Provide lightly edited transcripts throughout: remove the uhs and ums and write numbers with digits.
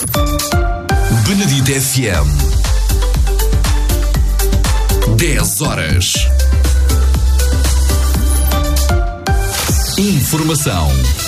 Benedito FM. 10 horas. Informação.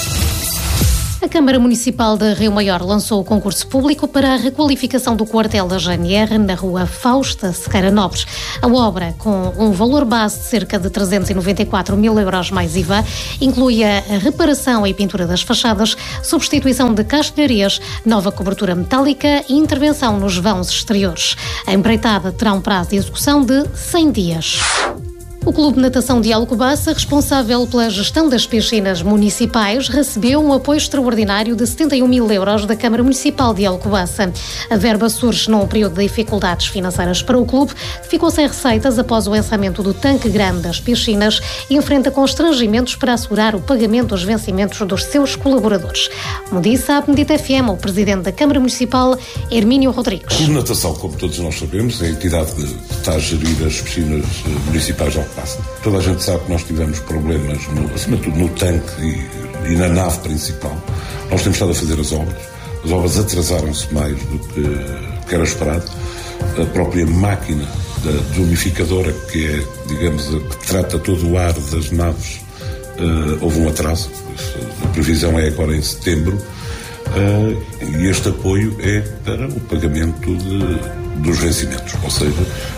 A Câmara Municipal de Rio Maior lançou o concurso público para a requalificação do quartel da GNR na rua Fausta Sequeira Nobres. A obra, com um valor base de cerca de 394 mil euros mais IVA, inclui a reparação e pintura das fachadas, substituição de castelharias, nova cobertura metálica e intervenção nos vãos exteriores. A empreitada terá um prazo de execução de 100 dias. O Clube de Natação de Alcobaça, responsável pela gestão das piscinas municipais, recebeu um apoio extraordinário de 71 mil euros da Câmara Municipal de Alcobaça. A verba surge num período de dificuldades financeiras para o clube, que ficou sem receitas após o encerramento do tanque grande das piscinas e enfrenta constrangimentos para assegurar o pagamento dos vencimentos dos seus colaboradores. Como disse à Benedito FM, o Presidente da Câmara Municipal, Hermínio Rodrigues. O Clube de Natação, como todos nós sabemos, é a entidade que está a gerir as piscinas municipais de Alcobaça. Toda a gente sabe que nós tivemos problemas, acima de tudo, no tanque e na nave principal. Nós temos estado a fazer as obras. As obras atrasaram-se mais do que era esperado. A própria máquina da desumificadora, que é, digamos, que trata todo o ar das naves, houve um atraso. A previsão é agora em setembro. E este apoio é para o pagamento dos vencimentos. Ou seja,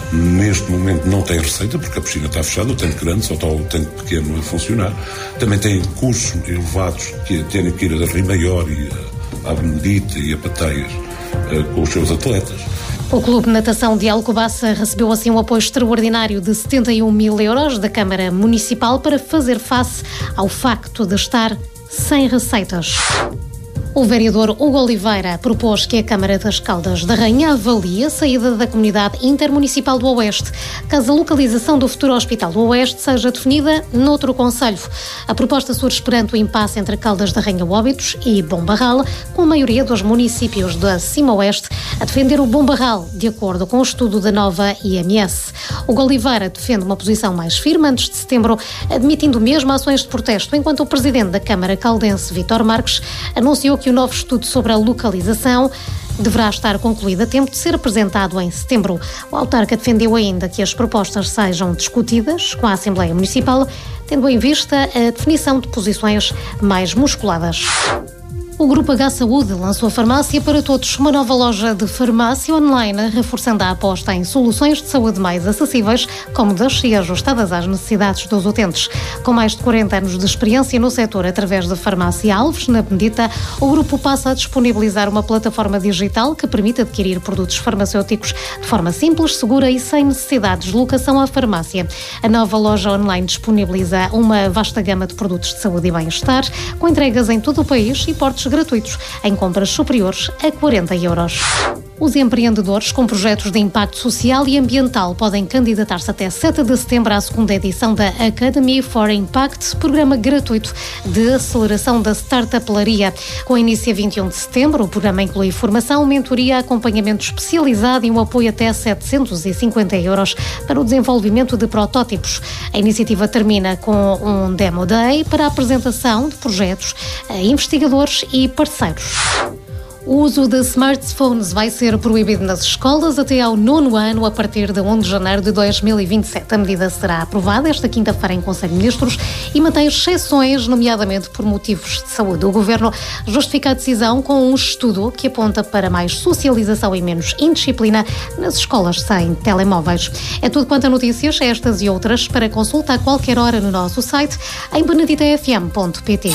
neste momento não tem receita, porque a piscina está fechada, o tanque grande, só está o tanque pequeno a funcionar. Também tem custos elevados que têm que ir a Rio Maior e a Benedita e a Pateias com os seus atletas. O Clube de Natação de Alcobaça recebeu assim um apoio extraordinário de 71 mil euros da Câmara Municipal para fazer face ao facto de estar sem receitas. O vereador Hugo Oliveira propôs que a Câmara das Caldas da Rainha avalie a saída da comunidade intermunicipal do Oeste, caso a localização do futuro Hospital do Oeste seja definida noutro concelho. A proposta surge perante o impasse entre Caldas da Rainha Óbidos e Bombarral, com a maioria dos municípios da Cima Oeste a defender o Bombarral, de acordo com o estudo da nova IMS. Hugo Oliveira defende uma posição mais firme antes de setembro, admitindo mesmo ações de protesto, enquanto o presidente da Câmara caldense, Vítor Marques, anunciou que o novo estudo sobre a localização deverá estar concluído a tempo de ser apresentado em setembro. O autarca defendeu ainda que as propostas sejam discutidas com a Assembleia Municipal, tendo em vista a definição de posições mais musculadas. O Grupo H Saúde lançou a Farmácia para Todos, uma nova loja de farmácia online, reforçando a aposta em soluções de saúde mais acessíveis, cómodas e ajustadas às necessidades dos utentes. Com mais de 40 anos de experiência no setor através da Farmácia Alves, na Benedita, o grupo passa a disponibilizar uma plataforma digital que permite adquirir produtos farmacêuticos de forma simples, segura e sem necessidade de deslocação à farmácia. A nova loja online disponibiliza uma vasta gama de produtos de saúde e bem-estar, com entregas em todo o país e portos gratuitos, em compras superiores a 40 euros. Os empreendedores com projetos de impacto social e ambiental podem candidatar-se até 7 de setembro à segunda edição da Academy for Impact, programa gratuito de aceleração da startup-laria. Com início a 21 de setembro, o programa inclui formação, mentoria, acompanhamento especializado e um apoio até 750 euros para o desenvolvimento de protótipos. A iniciativa termina com um Demo Day para a apresentação de projetos a investigadores e parceiros. O uso de smartphones vai ser proibido nas escolas até ao 9º ano, a partir de 1 de janeiro de 2027. A medida será aprovada esta quinta-feira em Conselho de Ministros e mantém exceções, nomeadamente por motivos de saúde. O Governo justifica a decisão com um estudo que aponta para mais socialização e menos indisciplina nas escolas sem telemóveis. É tudo quanto a notícias, estas e outras, para consulta a qualquer hora no nosso site em beneditafm.pt.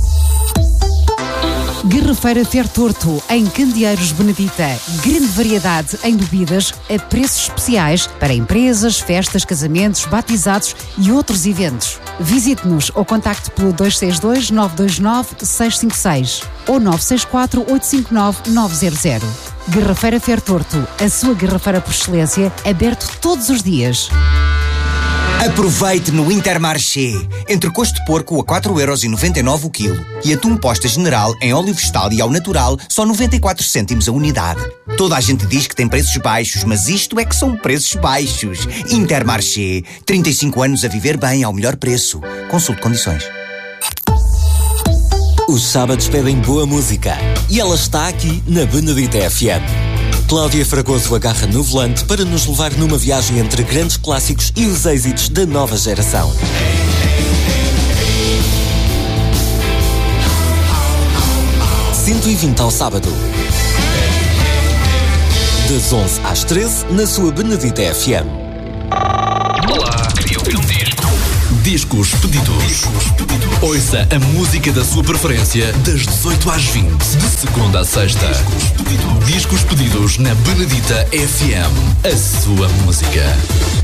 Garrafeira Fertorto, em Candeeiros Benedita. Grande variedade em bebidas a preços especiais para empresas, festas, casamentos, batizados e outros eventos. Visite-nos ou contacte pelo 262 929 656 ou 964 859 900. Garrafeira Fertorto, a sua garrafeira por excelência, aberto todos os dias. Aproveite no Intermarché. Entrecosto de porco a 4,99€ o quilo. E atum posta general em óleo vegetal e ao natural só 94 cêntimos a unidade. Toda a gente diz que tem preços baixos, mas isto é que são preços baixos. Intermarché. 35 anos a viver bem ao melhor preço. Consulte condições. Os sábados pedem boa música e ela está aqui na Benedita FM. Cláudia Fragoso agarra no volante para nos levar numa viagem entre grandes clássicos e os êxitos da nova geração. 120 ao sábado. Das 11 às 13 na sua Benedita FM. Olá, queria ouvir um disco. Discos Pedidos. Ouça a música da sua preferência das 18 às 20, de segunda a sexta. Discos Pedidos na Benedita FM. A sua música.